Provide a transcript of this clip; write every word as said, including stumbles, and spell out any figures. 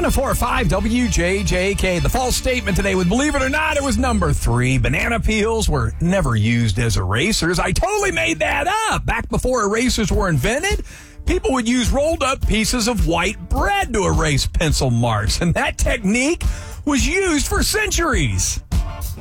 one oh four point five W J J K. The false statement today was, believe it or not, it was number three. Banana peels were never used as erasers. I totally made that up. Back before erasers were invented, people would use rolled up pieces of white bread to erase pencil marks, and that technique was used for centuries.